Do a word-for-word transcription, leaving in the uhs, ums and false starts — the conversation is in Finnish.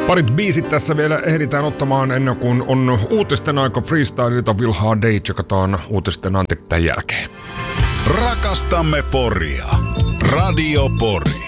Parit biisit tässä vielä ehditään ottamaan ennen kuin on uutisten aika. Freestylilta Will Hardey, tsekataan uutisten anti tämän jälkeen. Rakastamme Poria. Radio Pori.